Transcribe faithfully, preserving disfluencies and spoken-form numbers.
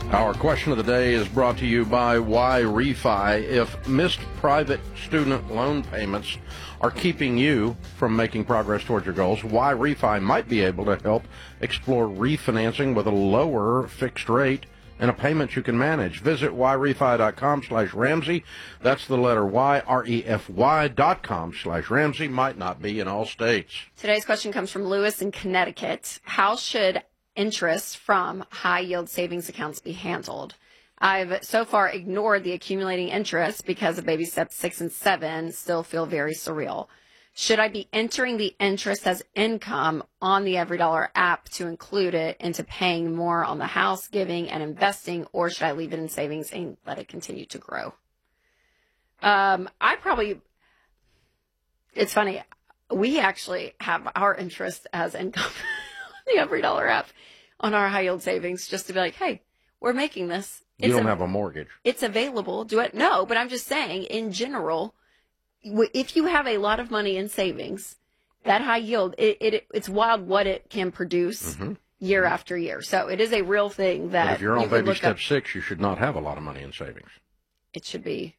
Our question of the day is brought to you by Y-Refi. If missed private student loan payments are keeping you from making progress towards your goals, Y-Refi might be able to help explore refinancing with a lower fixed rate and a payment you can manage. Visit yrefy.com slash Ramsey. That's the letter Y, R E F Y dot com slash Ramsey. Might not be in all states. Today's question comes from Lewis in Connecticut. How should interest from high-yield savings accounts be handled? I've so far ignored the accumulating interest because of baby steps six and seven still feel very surreal. Should I be entering the interest as income on the EveryDollar app to include it into paying more on the house, giving, and investing, or should I leave it in savings and let it continue to grow? Um, I probably, it's funny, we actually have our interest as income on the EveryDollar app on our high-yield savings, just to be like, hey, we're making this. You It's don't a- have a mortgage. It's available. Do it? No, but I'm just saying, in general, w- if you have a lot of money in savings, that high yield, it, it it's wild what it can produce Mm-hmm. year after year. So it is a real thing that But if you're on you can baby look step up. six, you should not have a lot of money in savings. It should be